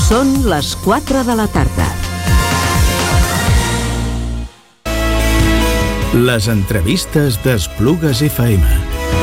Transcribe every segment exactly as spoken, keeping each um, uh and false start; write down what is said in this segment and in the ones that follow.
Són les quatre de la tarda. Les entrevistes d'Esplugues F M.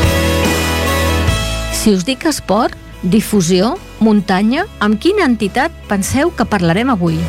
Si us dic esport, difusió, muntanya, amb quina entitat penseu que parlarem avui?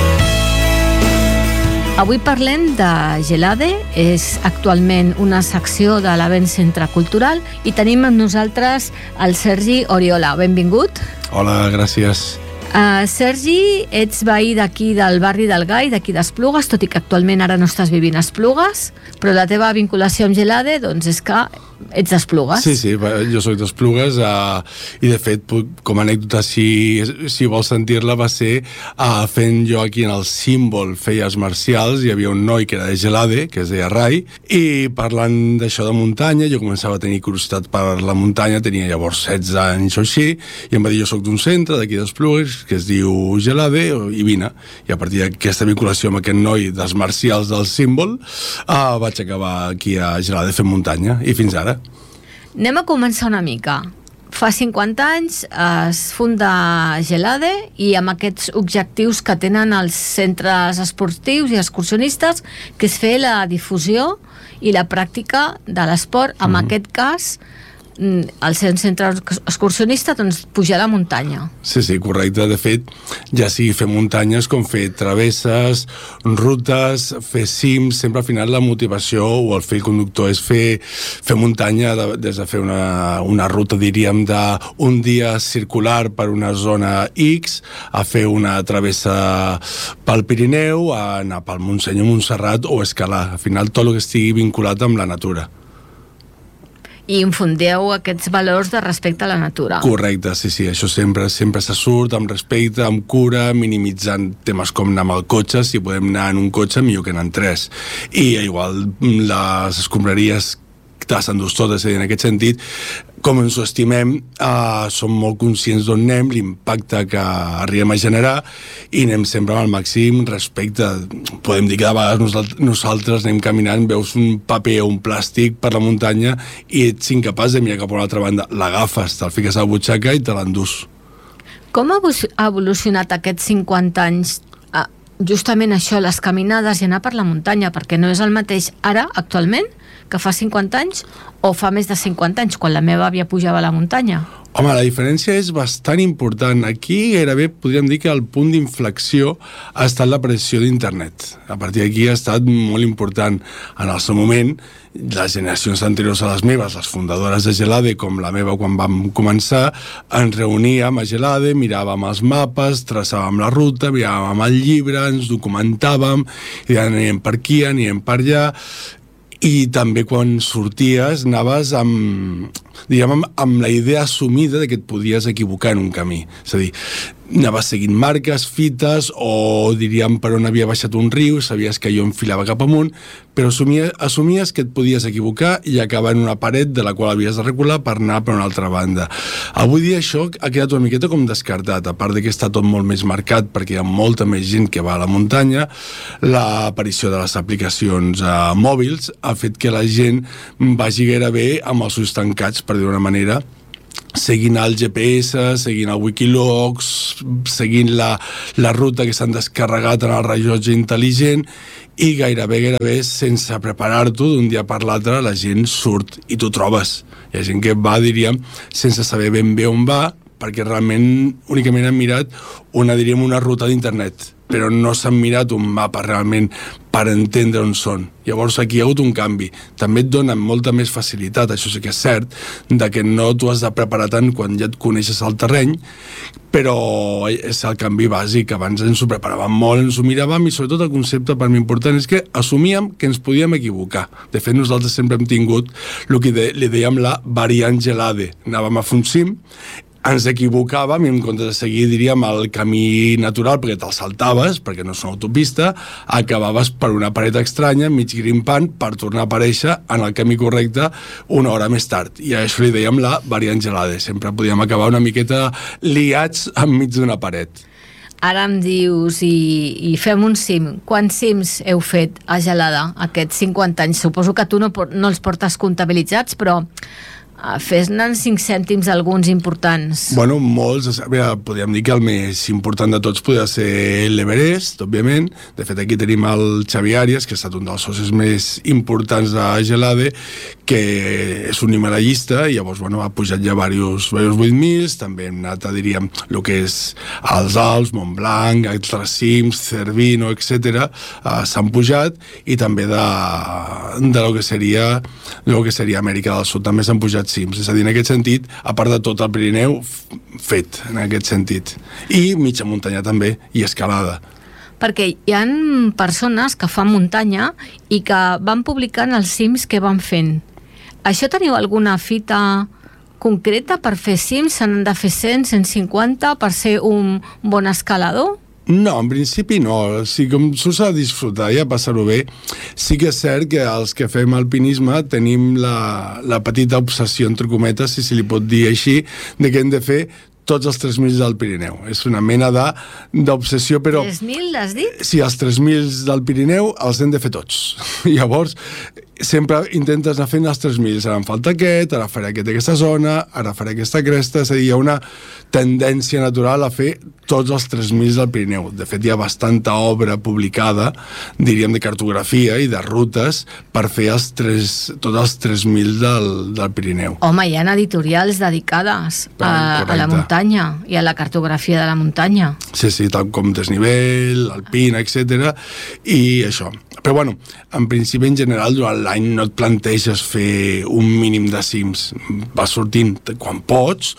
Avui parlem de Gelade, és actualment una secció de l'Avent Centre Cultural i tenim amb nosaltres el Sergi Oriola. Benvingut. Hola, gràcies. Uh, Sergi, ets veí d'aquí del barri del Gai, d'aquí d'Esplugues, tot i que actualment ara no estàs vivint a Esplugues, però la teva vinculació amb Gelade doncs és que ets d'Esplugues. Sí, sí, jo soc d'Esplugues uh, i de fet, com a anècdota, si, si vols sentir-la, va ser uh, fent jo aquí en el símbol feies marcials, hi havia un noi que era de Gelade, que es deia Rai, i parlant d'això de muntanya, jo començava a tenir curiositat per la muntanya, tenia llavors setze anys o així, i em va dir, jo soc d'un centre d'aquí d'Esplugues, que es diu Gelade, i vine. I a partir d'aquesta vinculació amb aquest noi dels marcials del símbol, uh, vaig acabar aquí a Gelade fent muntanya, i fins ara. Anem a començar una mica. Fa cinquanta anys es funda Gelade i amb aquests objectius que tenen els centres esportius i excursionistes, que és fer la difusió i la pràctica de l'esport, en mm-hmm. aquest cas el centre excursionista, doncs pujar a la muntanya. Sí, sí, correcte. De fet, ja sigui fer muntanyes com fer travesses, rutes, fer cims, sempre al final la motivació o el fil conductor és fer, fer muntanya de, des de fer una, una ruta, diríem, d'un dia circular per una zona X a fer una travessa pel Pirineu, a anar pel Montseny o Montserrat o escalar. Al final, tot el que estigui vinculat amb la natura. I infundeu aquests valors de respecte a la natura. Correcte, sí, sí, això sempre sempre se surt amb respecte, amb cura, minimitzant temes com anar amb el cotxe. Si podem anar en un cotxe, millor que anar en tres. I igual les escombraries te s'endús totes, en aquest sentit, com ens ho estimem, eh, som molt conscients d'on anem, l'impacte que arribem a generar, i anem sempre amb el màxim respecte. Podem dir que de vegades nosaltres anem caminant, veus un paper o un plàstic per la muntanya i ets incapaç de mirar cap a una altra banda. L'agafes, te'l fiques a la butxaca i te l'endús. Com ha evolucionat aquests cinquanta anys justament això, les caminades i anar per la muntanya, perquè no és el mateix ara, actualment, que fa cinquanta anys o fa més de cinquanta anys, quan la meva àvia pujava a la muntanya? Home, la diferència és bastant important. Aquí gairebé podríem dir que el punt d'inflexió ha estat l'aparició d'internet. A partir d'aquí ha estat molt important. En el seu moment, les generacions anteriors a les meves, les fundadores de Gelade, com la meva quan vam començar, ens reuníem a Gelade, miràvem els mapes, traçàvem la ruta, miràvem el llibre, ens documentàvem, i anem per aquí, anem per allà. I també quan sorties anaves amb, diguem, amb, amb la idea assumida de que et podies equivocar en un camí. És a dir, anaves seguint marques, fites, o diríem per on havia baixat un riu, sabies que jo enfilava cap amunt, però assumies, assumies que et podies equivocar i acabar en una paret de la qual havies de recular per anar per una altra banda. Avui dia això ha quedat una miqueta com descartat, a part de que està tot molt més marcat perquè hi ha molta més gent que va a la muntanya. L'aparició de les aplicacions eh, mòbils ha fet que la gent vagi gairebé amb els ulls tancats, per dir-ho d'una manera, seguint el G P S, seguint el Wikilocs, seguint la, la ruta que s'han descarregat en el rellotge intel·ligent, i gairebé, gairebé, sense preparar-t'ho, d'un dia per l'altre, la gent surt i t'ho trobes. Hi ha gent que va, diríem, sense saber ben bé on va, perquè realment únicament han mirat una, diríem, una ruta d'internet, però no s'han mirat un mapa realment per entendre on són. Llavors aquí hi ha hagut un canvi. També et dona molta més facilitat, això sí que és cert, de que no t'ho has de preparar tant quan ja et coneixes el terreny, però és el canvi bàsic. Abans ens ho preparàvem molt, ens ho miràvem, i sobretot el concepte per mi important és que assumíem que ens podíem equivocar. De fet, nosaltres sempre hem tingut el que de, li dèiem la variant Gelade. Anàvem a fer un cim, ens equivocàvem i en comptes de seguir, diríem, el camí natural perquè te'l saltaves, perquè no és una autopista, acabaves per una paret estranya, mig grimpant, per tornar a aparèixer en el camí correcte una hora més tard. I a això li dèiem la variant Gelade. Sempre podíem acabar una miqueta liats enmig d'una paret. Ara em dius, i, i fem un cim. Quants cims heu fet a Gelada aquests cinquanta anys? Suposo que tu no, no els portes comptabilitzats, però Fes-ne cinc cèntims alguns importants. Bueno, molts. A veure, podríem dir que el més important de tots podria ser l'Everest, òbviament. De fet, aquí tenim el Xavi Arias, que ha estat un dels socis més importants de Gelade, que és un himalaiista, i llavors, bueno, ha pujat ja diversos, diversos vuit mil, també hem anat a, diríem, el que és els Alps, Montblanc, altres cims, Cervino, etcètera, uh, s'han pujat, i també de, de lo que seria, lo que seria Amèrica del Sud, també s'han pujat cims, és a dir, en aquest sentit, a part de tot el Pirineu, fet, en aquest sentit. I mitja muntanya també, i escalada. Perquè hi ha persones que fan muntanya i que van publicant els cims que van fent. Això teniu alguna fita concreta per fer cims? Se n'han de fer cent, cent cinquanta per ser un bon escalador? No, en principi no. O sigui, com s'ho s'ha de disfrutar i a passar-ho bé, sí que és cert que els que fem alpinisme tenim la, la petita obsessió, entre cometes, si se li pot dir així, de que hem de fer tots els tres mil del Pirineu. És una mena de, d'obsessió, però... tres mil, l'has dit? Sí, els tres mil del Pirineu els hem de fer tots. Llavors, sempre intentes anar fent els tres mil. Ara em falta aquest, ara faré aquest aquesta zona, ara faré aquesta cresta. És a dir, hi ha una tendència natural a fer tots els tres mil del Pirineu. De fet, hi ha bastanta obra publicada, diríem, de cartografia i de rutes per fer els tres, tots els tres mil del, del Pirineu. Home, hi ha editorials dedicades a, a la muntanya i a la cartografia de la muntanya. Sí, sí, tal com desnivell, alpina, etcètera, i això. Però, bueno, en principi, en general, durant l'any no et planteges fer un mínim de cims. Vas sortint quan pots,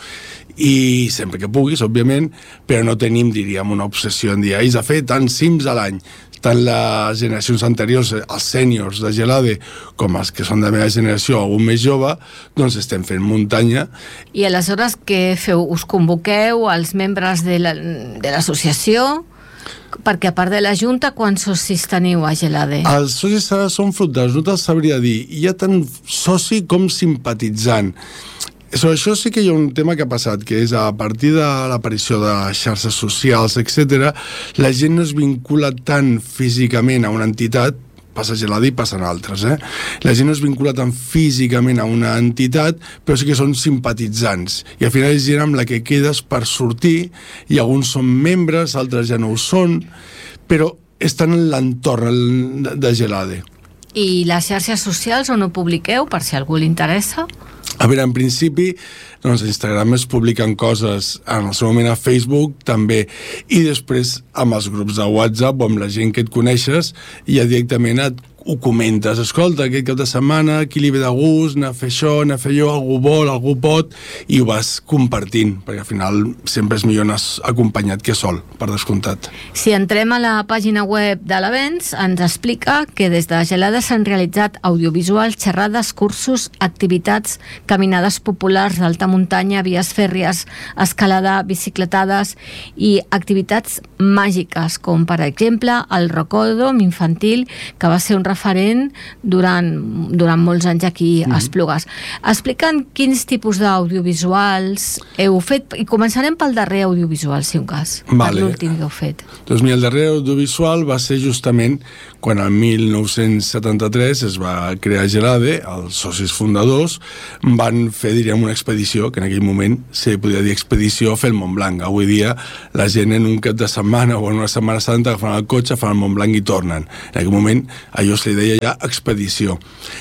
i sempre que puguis, òbviament, però no tenim, diríem, una obsessió en dir, haig de fer tants cims a l'any. Tant les generacions anteriors, els sèniors de Gelade, com els que són de la meva generació, algun més jove, doncs estem fent muntanya. I aleshores què feu? Us convoqueu els membres de la, de l'associació? Perquè a part de la Junta, quants socis teniu a Gelade? Els socis són fruiters, no te'ls sabria dir. Hi ha tant soci com simpatitzant. Sobre això sí que hi ha un tema que ha passat, que és a partir de l'aparició de xarxes socials, etcètera, la gent no es vincula tant físicament a una entitat, passa a Gelade i passen altres, eh? La gent no es vincula tant físicament a una entitat, però sí que són simpatitzants. I al final és gent amb la que quedes per sortir, i alguns són membres, altres ja no ho són, però estan en l'entorn de Gelade. I les xarxes socials on ho publiqueu, per si a algú li interessa? A veure, en principi, doncs a Instagram es publiquen coses, en el seu moment a Facebook també, i després amb els grups de WhatsApp o amb la gent que et coneixes, ja directament et ho comentes, escolta, aquest cap de setmana, qui li ve de gust, anar a fer això, anar a fer allò, algú vol, algú pot, i ho vas compartint, perquè al final sempre és millor anar acompanyat que sol, per descomptat. Si entrem a la pàgina web de l'Avenç, ens explica que des de Gelade s'han realitzat audiovisuals, xerrades, cursos, activitats, caminades populars d'alta muntanya, vies fèrries, escalada, bicicletades i activitats màgiques, com per exemple el Rocòdrom infantil, que va ser un referent durant, durant molts anys aquí a Esplugues. Explica'm quins tipus d'audiovisuals heu fet, i començarem pel darrer audiovisual, si un cas, vale. Per l'últim que heu fet. Doncs mira, el darrer audiovisual va ser justament quan el mil nou-cents setanta-tres es va crear Gelade, els socis fundadors van fer, diríem, una expedició, que en aquell moment se podia dir expedició a fer el Montblanc. Avui dia la gent en un cap de setmana o en una setmana santa agafen el cotxe, fan el Montblanc i tornen. En aquell moment allò se li deia ja expedició.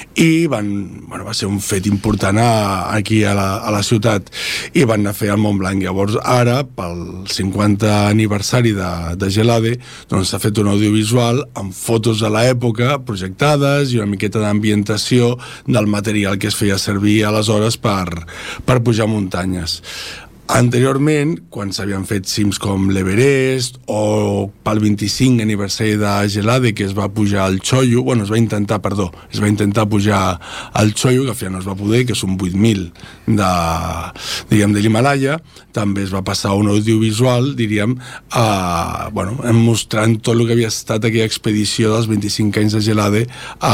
I van, bueno, va ser un fet important a, aquí a la, a la ciutat, i van anar a fer el Montblanc. Llavors ara, pel cinquanta aniversari de, de Gelade, doncs s'ha fet un audiovisual amb fotos de l'època projectades i una miqueta d'ambientació del material que es feia servir aleshores per, per pujar muntanyes. Anteriorment, quan s'havien fet cims com l'Everest o pel vint-i-cinc aniversari de Gelade, que es va pujar al Choyu, bueno, es va intentar, perdó, es va intentar pujar al Choyu, que al final no es va poder, que són vuit mil de, diríem, de l'Himalaya. També es va passar un audiovisual, diríem, a, bueno, mostrant tot el que havia estat aquella expedició dels vint-i-cinc anys de Gelade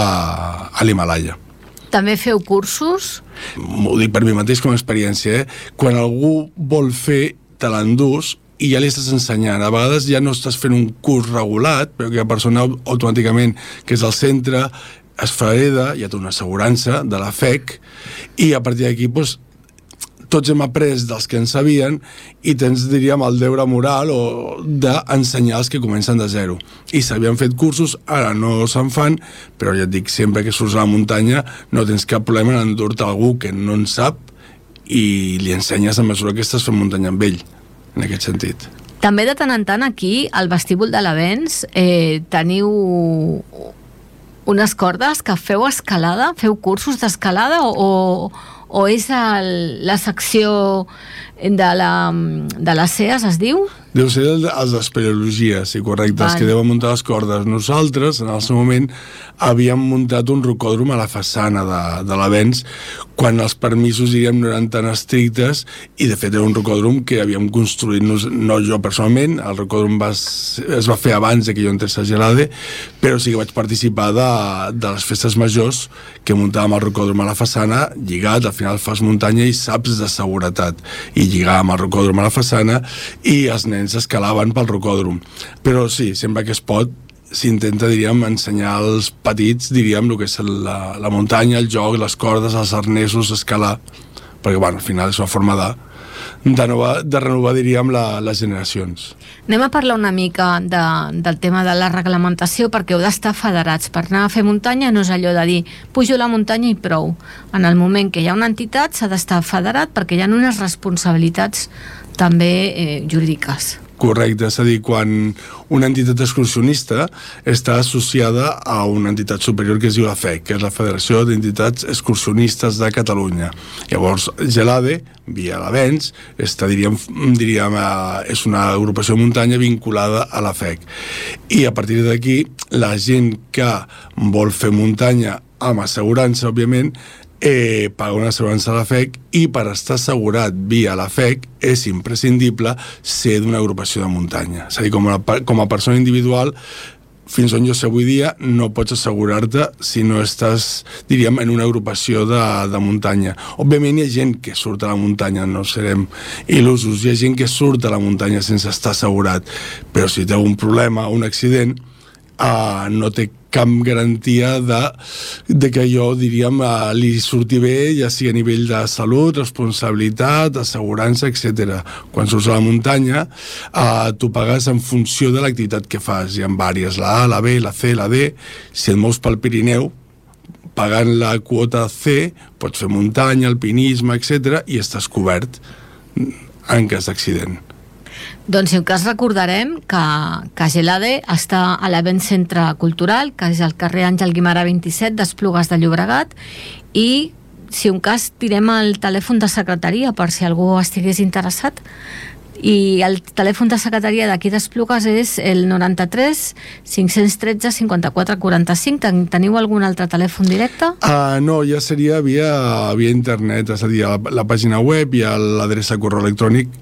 a, a l'Himalaya. També feu cursos? M'ho dic per mi mateix com a experiència, eh? Quan algú vol fer, te l'endús i ja li estàs ensenyant. A vegades ja no estàs fent un curs regulat, però que la persona automàticament, que és al centre, es fareda, ja té una assegurança de la F E C, i a partir d'aquí doncs, tots hem après dels que en sabien i tens, diríem, el deure moral o d'ensenyar els que comencen de zero. I s'havien fet cursos, ara no se'n fan, però ja et dic, sempre que surts a la muntanya no tens cap problema en endur-te algú que no en sap i li ensenyes a mesura que estàs fent muntanya amb ell, en aquest sentit. També de tant en tant aquí, al vestíbul de l'Avenç, eh, teniu unes cordes que feu escalada, feu cursos d'escalada o... o o és el, la secció de la, de les C E A S, es diu? Deu ser el, els d'espeleologia, sí, correcte, els que deuen muntar les cordes. Nosaltres, en el seu moment, havíem muntat un rocòdrom a la façana de, de l'Avenç, quan els permisos, diríem, no eren tan estrictes, i de fet era un rocòdrom que havíem construït, no jo personalment, el rocòdrom va, es va fer abans que jo entrés a Gelade, però sí que vaig participar de, de les festes majors que muntàvem el rocòdrom a la façana, lligat, al final fas muntanya i saps de seguretat, i lligàvem el rocòdrom a la façana i els nens escalaven pel rocòdrom. Però sí, sempre que es pot, s'intenta, diríem, ensenyar als petits, diríem, el que és la, la muntanya, el joc, les cordes, els arnesos, escalar, perquè, bueno, al final és una forma de, de, nova, de renovar, diríem, la, les generacions. Anem a parlar una mica de, del tema de la reglamentació, perquè heu d'estar federats. Per anar a fer muntanya no és allò de dir pujo a la muntanya i prou. En el moment que hi ha una entitat s'ha d'estar federat perquè hi ha unes responsabilitats també eh, jurídiques. Correcte, és a dir, quan una entitat excursionista està associada a una entitat superior que es diu la F E C, que és la Federació d'Entitats Excursionistes de Catalunya. Llavors, Gelade, via l'Avenç, està, diríem, diríem, és una agrupació de muntanya vinculada a la F E C. I a partir d'aquí, la gent que vol fer muntanya amb assegurança, òbviament, Eh, paga una assegurança a la F E C i per estar assegurat via la F E C és imprescindible ser d'una agrupació de muntanya. És a dir, com a, com a persona individual, fins on jo sé avui dia, no pots assegurar-te si no estàs, diríem, en una agrupació de, de muntanya. Òbviament hi ha gent que surt a la muntanya, no serem il·lusos, hi ha gent que surt a la muntanya sense estar assegurat, però si té un problema, un accident, Uh, no té cap garantia de, de que jo, diríem, uh, li surti bé, ja sigui a nivell de salut, responsabilitat, assegurança, etcètera. Quan surts a la muntanya, uh, tu pagues en funció de l'activitat que fas. Hi ha diverses, la A, la B, la C, la D. Si et mous pel Pirineu, pagant la quota C, pots fer muntanya, alpinisme, etcètera, i estàs cobert en cas d'accident. Doncs si en cas recordarem que, que Gelade està a l'Avenç Centre Cultural, que és al carrer Àngel Guimerà vint-i-set d'Esplugues de Llobregat, i si un cas tirem el telèfon de secretaria per si algú estigués interessat, i el telèfon de secretaria d'aquí d'Esplugues és el noranta-tres cinc-cents tretze cinquanta-quatre quaranta-cinc. Teniu algun altre telèfon directe? Uh, no, ja seria via, via internet, és a dir, la, la pàgina web i l'adreça correu electrònic.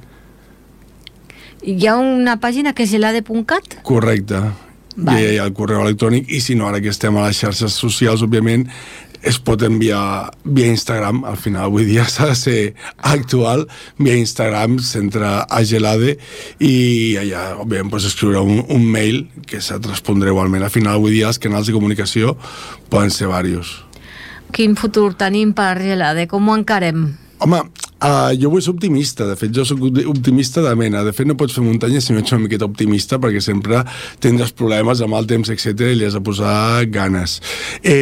Hi ha una pàgina que és gelade punt cat? Correcte. Vale. I hi ha el correu electrònic, i si no, ara que estem a les xarxes socials, òbviament, es pot enviar via Instagram. Al final, avui dia s'ha de ser actual, via Instagram, centre a Gelade, i allà, òbviament, pots escriure un, un mail que se't respondrà igualment. Al final, avui dia, els canals de comunicació poden ser diversos. Quin futur tenim per Gelade? Com ho encarem? Home, uh, jo vull ser optimista. De fet, jo soc optimista de mena. De fet, no pots fer muntanya si no ets una miqueta optimista, perquè sempre tindràs problemes amb el temps, etcètera, i li has de posar ganes. Eh,